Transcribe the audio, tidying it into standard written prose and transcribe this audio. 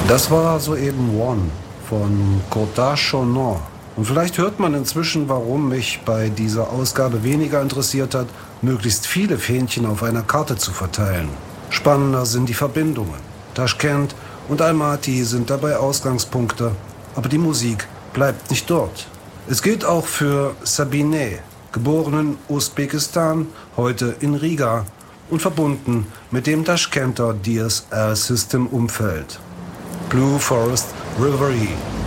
Das war soeben One von Cottage Chanant. Und vielleicht hört man inzwischen, warum mich bei dieser Ausgabe weniger interessiert hat, möglichst viele Fähnchen auf einer Karte zu verteilen. Spannender sind die Verbindungen. Taschkent und Almaty sind dabei Ausgangspunkte, aber die Musik bleibt nicht dort. Es gilt auch für Sabine, geboren in Usbekistan, heute in Riga und verbunden mit dem Taschkenter DSL-System-Umfeld. Blue Forest Reverie.